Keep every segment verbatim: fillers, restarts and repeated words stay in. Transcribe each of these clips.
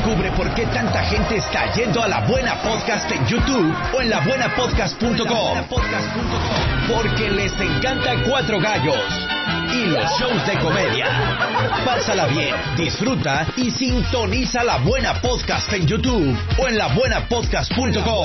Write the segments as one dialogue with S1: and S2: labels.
S1: Descubre por qué tanta gente está yendo a La Buena Podcast en YouTube o en la buena podcast punto com. Porque les encanta Cuatro Gallos y los shows de comedia. Pásala bien, disfruta y sintoniza La Buena Podcast en YouTube o en la buena podcast punto com.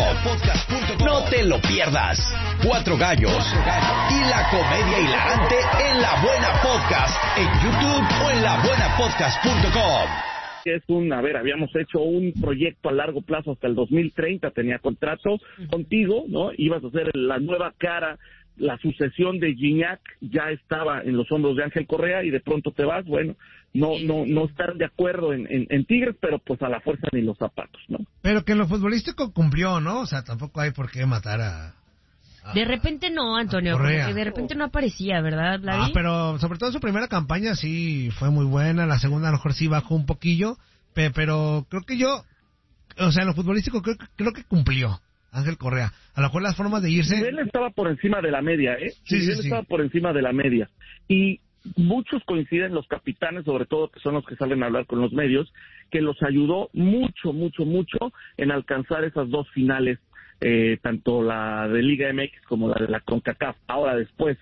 S1: No te lo pierdas. Cuatro Gallos y la comedia hilarante en La Buena Podcast en YouTube o en la buena podcast punto com.
S2: Es un, a ver, habíamos hecho un proyecto a largo plazo hasta el dos mil treinta, tenía contrato contigo, ¿no? Ibas a ser la nueva cara, la sucesión de Gignac ya estaba en los hombros de Ángel Correa y de pronto te vas, bueno, no no no estar de acuerdo en, en, en Tigres, pero pues a la fuerza ni los zapatos, ¿no?
S3: Pero que en lo futbolístico cumplió, ¿no? O sea, tampoco hay por qué matar a... a
S4: de repente no, Antonio, porque de repente no aparecía, ¿verdad, Vladi?
S3: Ah, pero sobre todo su primera campaña sí fue muy buena, la segunda a lo mejor sí bajó un poquillo, pe- pero creo que yo, o sea, en lo futbolístico creo, creo que cumplió Ángel Correa. A lo mejor las formas de irse...
S2: Él estaba por encima de la media, ¿eh?
S3: Sí, sí,
S2: Él
S3: sí.
S2: estaba por encima de la media. Y muchos coinciden, los capitanes, sobre todo, que son los que salen a hablar con los medios, que los ayudó mucho, mucho, mucho en alcanzar esas dos finales, eh, tanto la de Liga M X como la de la CONCACAF. Ahora después,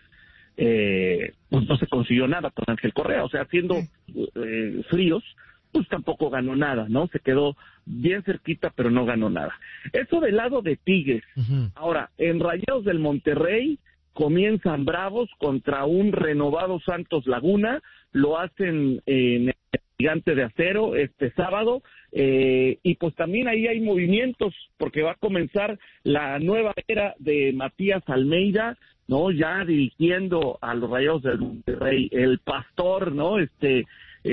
S2: eh, pues no se consiguió nada con Ángel Correa. O sea, siendo eh, fríos, pues tampoco ganó nada, ¿no? Se quedó bien cerquita, pero no ganó nada. Eso del lado de Tigres.
S3: Uh-huh.
S2: Ahora, en Rayados del Monterrey comienzan bravos contra un renovado Santos Laguna, lo hacen en el Gigante de Acero este sábado, eh, y pues también ahí hay movimientos, porque va a comenzar la nueva era de Matías Almeida, ¿no? Ya dirigiendo a los Rayados del Monterrey, el pastor, ¿no? Este,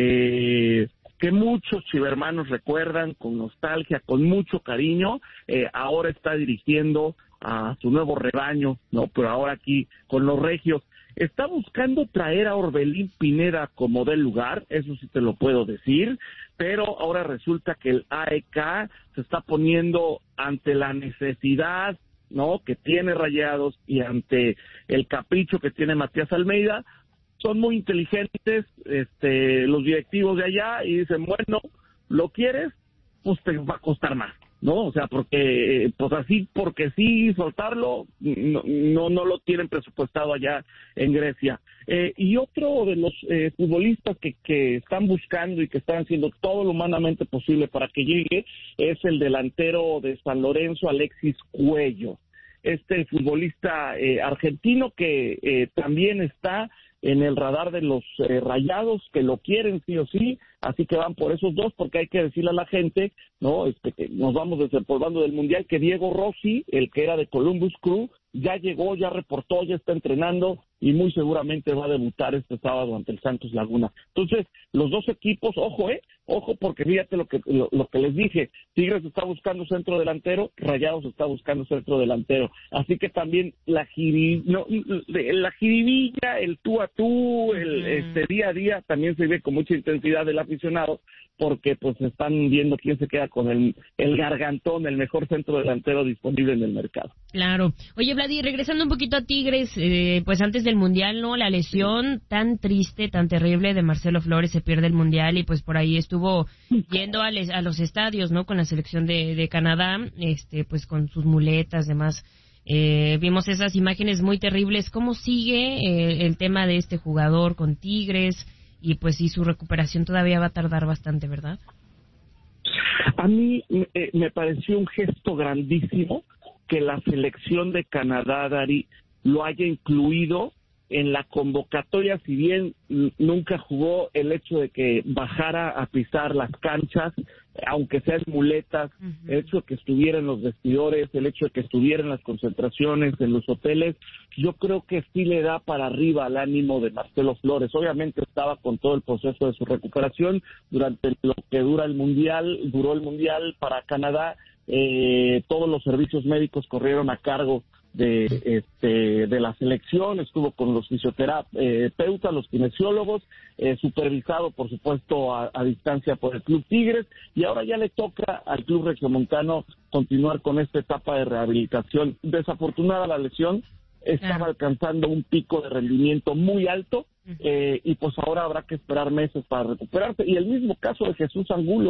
S2: eh... que muchos chivermanos recuerdan con nostalgia, con mucho cariño, eh, ahora está dirigiendo a su nuevo rebaño, no, pero ahora aquí con los regios. Está buscando traer a Orbelín Pineda como del lugar, eso sí te lo puedo decir, pero ahora resulta que el A E K se está poniendo ante la necesidad, ¿no?, que tiene Rayados y ante el capricho que tiene Matías Almeida. Son muy inteligentes este, los directivos de allá y dicen, bueno, ¿lo quieres? Pues te va a costar más, ¿no? O sea, porque, pues así, porque sí, soltarlo, no no, no lo tienen presupuestado allá en Grecia. Eh, y otro de los eh, futbolistas que, que están buscando y que están haciendo todo lo humanamente posible para que llegue es el delantero de San Lorenzo, Alexis Cuello. Este futbolista eh, argentino que eh, también está en el radar de los eh, Rayados, que lo quieren sí o sí, así que van por esos dos, porque hay que decirle a la gente, no, este, que nos vamos desempolvando del Mundial, que Diego Rossi, el que era de Columbus Crew, ya llegó, ya reportó, ya está entrenando y muy seguramente va a debutar este sábado ante el Santos Laguna. Entonces, los dos equipos, ojo, eh, ojo, porque fíjate lo que lo, lo que les dije, Tigres está buscando centro delantero, Rayados está buscando centro delantero, así que también la jiri, no, la jiribilla, el tú a tú, el este día a día también se ve con mucha intensidad del aficionado, porque pues están viendo quién se queda con el, el gargantón, el mejor centro delantero disponible en el mercado.
S4: Claro. Oye, Vladi, regresando un poquito a Tigres, eh, pues antes del Mundial, ¿no? La lesión tan triste, tan terrible de Marcelo Flores, se pierde el Mundial y pues por ahí estuvo yendo a, les, a los estadios, ¿no? Con la selección de, de Canadá, este, pues con sus muletas, demás. Eh, vimos esas imágenes muy terribles. ¿Cómo sigue eh, el tema de este jugador con Tigres? Y pues sí, su recuperación todavía va a tardar bastante, ¿verdad?
S2: A mí eh, me pareció un gesto grandísimo que la selección de Canadá, Dari, lo haya incluido en la convocatoria, si bien nunca jugó, el hecho de que bajara a pisar las canchas, aunque sean muletas, uh-huh. el hecho de que estuviera en los vestidores, el hecho de que estuviera en las concentraciones, en los hoteles, yo creo que sí le da para arriba al ánimo de Marcelo Flores. Obviamente estaba con todo el proceso de su recuperación durante lo que dura el Mundial, duró el Mundial para Canadá, eh, todos los servicios médicos corrieron a cargo de este de la selección, estuvo con los fisioterapeutas, los kinesiólogos, eh, supervisado por supuesto a, a distancia por el Club Tigres, y ahora ya le toca al Club Regiomontano continuar con esta etapa de rehabilitación. Desafortunada la lesión, estaba ah. alcanzando un pico de rendimiento muy alto, eh, y pues ahora habrá que esperar meses para recuperarse, y el mismo caso de Jesús Angulo.